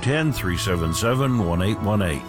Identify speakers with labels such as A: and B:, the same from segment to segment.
A: 210-377-1818.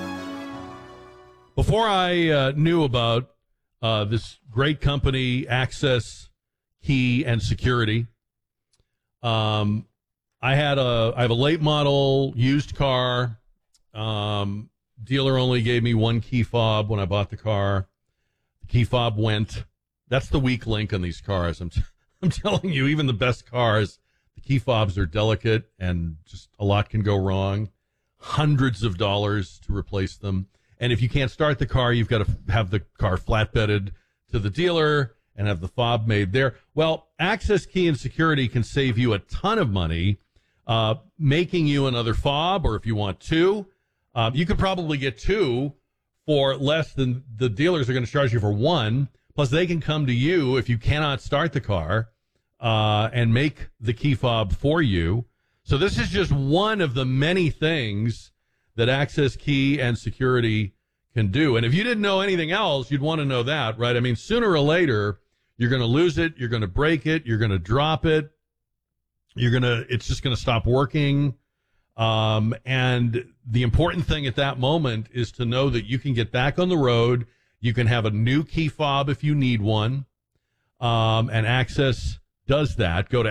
B: Before I knew about this great company, Access Key and Security, I have a late model used car. Dealer only gave me one key fob when I bought the car. The key fob went. That's the weak link on these cars. I'm telling you, even the best cars, the key fobs are delicate and just a lot can go wrong. Hundreds of dollars to replace them. And if you can't start the car, you've got to have the car flatbedded to the dealer and have the fob made there. Well, Access Key and Security can save you a ton of money, making you another fob, or if you want two, you could probably get two for less than the dealers are going to charge you for one. Plus, they can come to you if you cannot start the car and make the key fob for you. So this is just one of the many things that Access Key and Security can do. And if you didn't know anything else, you'd want to know that, right? I mean, sooner or later, you're going to lose it, you're going to break it, you're going to drop it, it's just going to stop working. And the important thing at that moment is to know that you can get back on the road. You can have a new key fob if you need one. And Access does that. Go to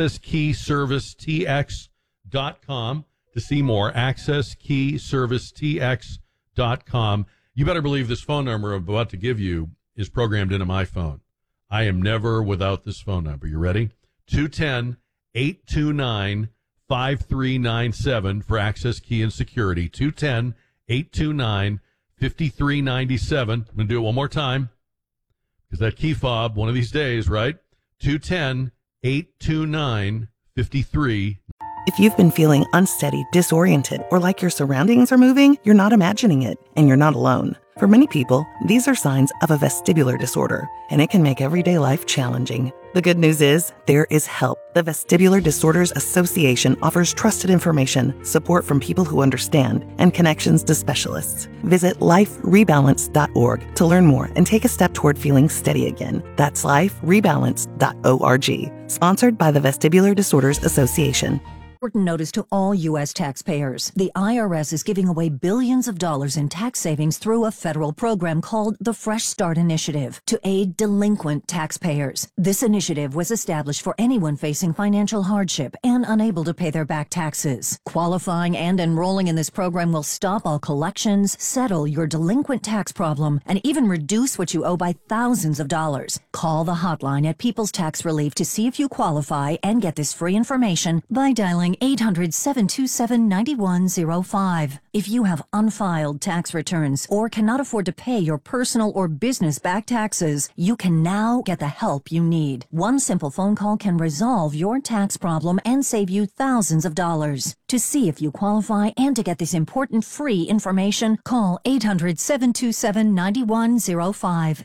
B: accesskeyservicetx.com to see more. accesskeyservicetx.com. You better believe this phone number I'm about to give you is programmed into my phone. I am never without this phone number. You ready? 210-829-5397 for Access Key and Security. 210-829-5397. I'm going to do it one more time because that key fob, one of these days, right? 210-829-5397.
C: If you've been feeling unsteady, disoriented, or like your surroundings are moving, you're not imagining it, and you're not alone. For many people, these are signs of a vestibular disorder, and it can make everyday life challenging. The good news is, there is help. The Vestibular Disorders Association offers trusted information, support from people who understand, and connections to specialists. Visit liferebalance.org to learn more and take a step toward feeling steady again. That's liferebalance.org. Sponsored by the Vestibular Disorders Association.
D: Important notice to all U.S. taxpayers. The IRS is giving away billions of dollars in tax savings through a federal program called the Fresh Start Initiative to aid delinquent taxpayers. This initiative was established for anyone facing financial hardship and unable to pay their back taxes. Qualifying and enrolling in this program will stop all collections, settle your delinquent tax problem, and even reduce what you owe by thousands of dollars. Call the hotline at People's Tax Relief to see if you qualify and get this free information by dialing 800-727-9105. If you have unfiled tax returns or cannot afford to pay your personal or business back taxes, you can now get the help you need. One simple phone call can resolve your tax problem and save you thousands of dollars. To see if you qualify and to get this important free information, call 800-727-9105.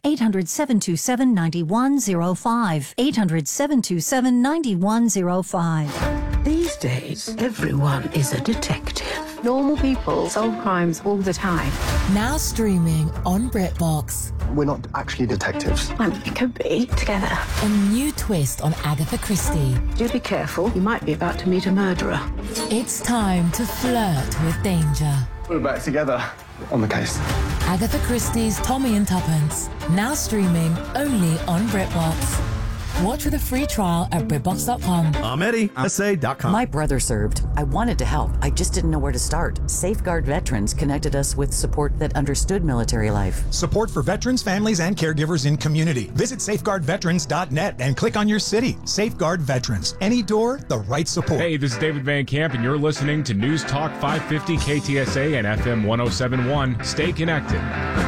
D: 800-727-9105. 800-727-9105.
E: These days, everyone is a detective. Normal people solve crimes all the time.
F: Now streaming on BritBox.
G: We're not actually detectives.
E: Well, we could be together.
F: A new twist on Agatha Christie.
E: Do be careful. You might be about to meet a murderer.
F: It's time to flirt with danger.
G: We're back together on the case.
F: Agatha Christie's Tommy and Tuppence. Now streaming only on BritBox. Watch with a free trial at BritBox.com.
H: I'm Eddie, SA.com.
I: My brother served. I wanted to help. I just didn't know where to start. Safeguard Veterans connected us with support that understood military life.
J: Support for veterans, families, and caregivers in community. Visit safeguardveterans.net and click on your city. Safeguard Veterans. Any door, the right support.
K: Hey, this is David Van Camp, and you're listening to News Talk 550 KTSA and FM 1071. Stay connected.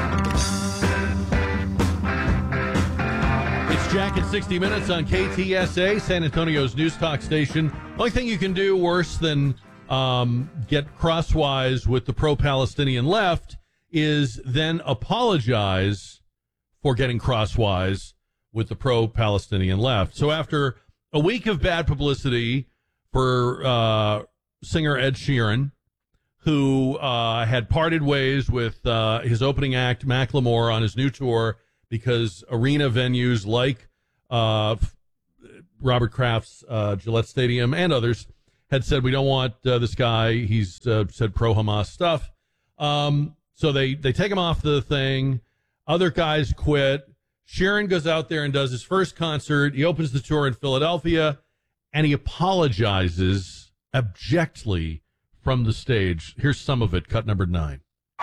B: Jack at 60 Minutes on KTSA, San Antonio's news talk station. Only thing you can do worse than get crosswise with the pro-Palestinian left is then apologize for getting crosswise with the pro-Palestinian left. So after a week of bad publicity for singer Ed Sheeran, who had parted ways with his opening act, Macklemore, on his new tour, because arena venues like Robert Kraft's Gillette Stadium and others had said, we don't want this guy. He's said pro-Hamas stuff. So they take him off the thing. Other guys quit. Sheeran goes out there and does his first concert. He opens the tour in Philadelphia, and he apologizes abjectly from the stage. Here's some of it, cut number 9.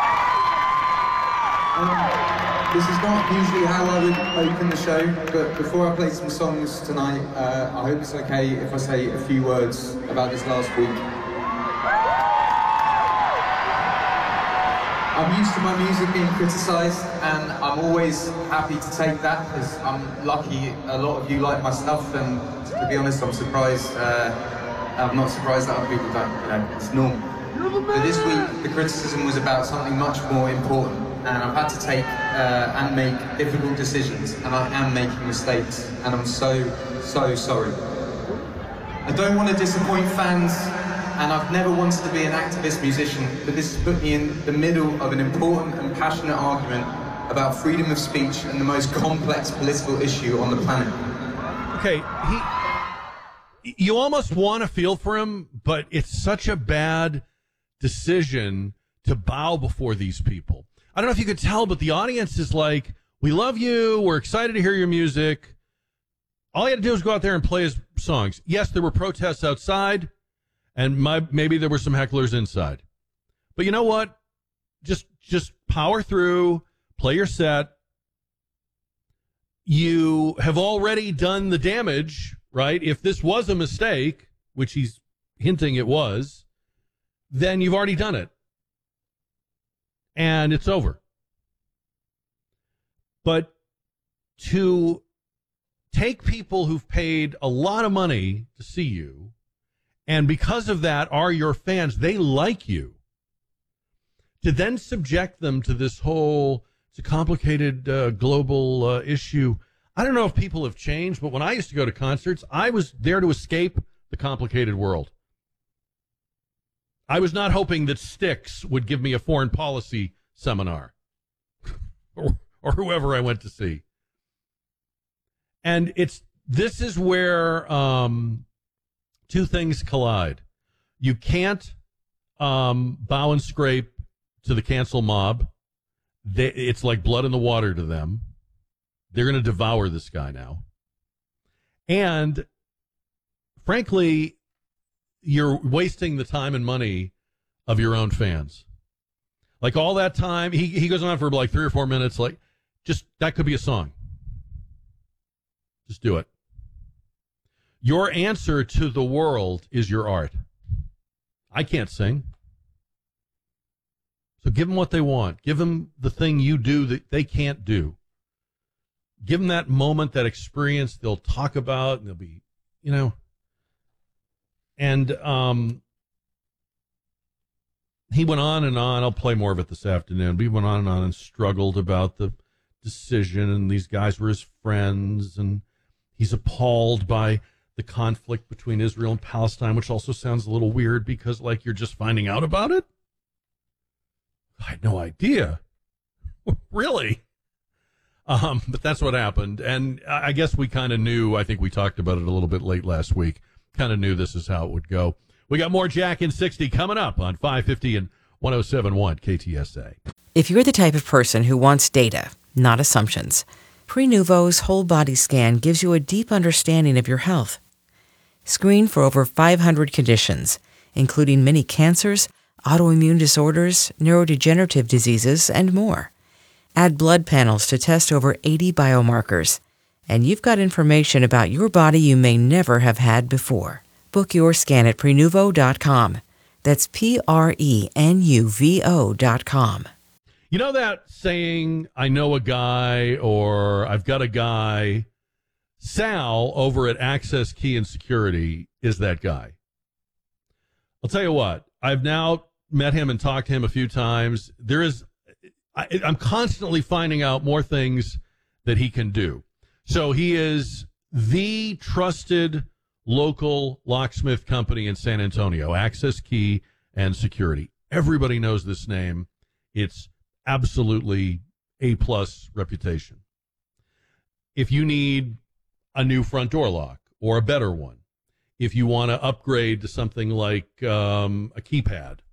A: This is not usually how I would open the show, but before I play some songs tonight, I hope it's okay if I say a few words about this last week. I'm used to my music being criticised, and I'm always happy to take that, because I'm lucky a lot of you like my stuff, and to be honest, I'm surprised. I'm not surprised that other people don't, it's normal. But this week, the criticism was about something much more important, and I've had to take and make difficult decisions, and I am making mistakes, and I'm so sorry. I don't want to disappoint fans, and I've never wanted to be an activist musician, but this has put me in the middle of an important and passionate argument about freedom of speech and the most complex political issue on the planet.
B: Okay, you almost want to feel for him, but it's such a bad decision to bow before these people. I don't know if you could tell, but the audience is like, we love you, we're excited to hear your music. All he had to do was go out there and play his songs. Yes, there were protests outside, and maybe there were some hecklers inside. But you know what? Just power through, play your set. You have already done the damage, right? If this was a mistake, which he's hinting it was, then you've already done it. And it's over. But to take people who've paid a lot of money to see you, and because of that are your fans, they like you, to then subject them to this whole, it's a complicated global issue. I don't know if people have changed, but when I used to go to concerts, I was there to escape the complicated world. I was not hoping that Styx would give me a foreign policy seminar or whoever I went to see. And this is where two things collide. You can't bow and scrape to the cancel mob. It's like blood in the water to them. They're going to devour this guy now. And frankly, you're wasting the time and money of your own fans. Like all that time, he goes on for like 3 or 4 minutes. Like, just that could be a song. Just do it. Your answer to the world is your art. I can't sing. So give them what they want. Give them the thing you do that they can't do. Give them that moment, that experience they'll talk about, and they'll be, And he went on and on. I'll play more of it this afternoon. But he went on and struggled about the decision, and these guys were his friends, and he's appalled by the conflict between Israel and Palestine, which also sounds a little weird because, like, you're just finding out about it? I had no idea. Really? But that's what happened. And I guess we kind of knew, I think we talked about it a little bit late last week, kind of knew this is how it would go. We got more Jack in 60 coming up on 550 and 107.1 KTSA.
H: If you're the type of person who wants data, not assumptions, Prenuvo's whole body scan gives you a deep understanding of your health. Screen for over 500 conditions, including many cancers, autoimmune disorders, neurodegenerative diseases, and more. Add blood panels to test over 80 biomarkers, and you've got information about your body you may never have had before. Book your scan at Prenuvo.com. That's Prenuvo.com.
B: You know that saying, I know a guy, or I've got a guy? Sal over at Access Key and Security is that guy. I'll tell you what, I've now met him and talked to him a few times. I'm constantly finding out more things that he can do. So he is the trusted local locksmith company in San Antonio, Access Key and Security. Everybody knows this name. It's absolutely A-plus reputation. If you need a new front door lock or a better one, if you want to upgrade to something like a keypad.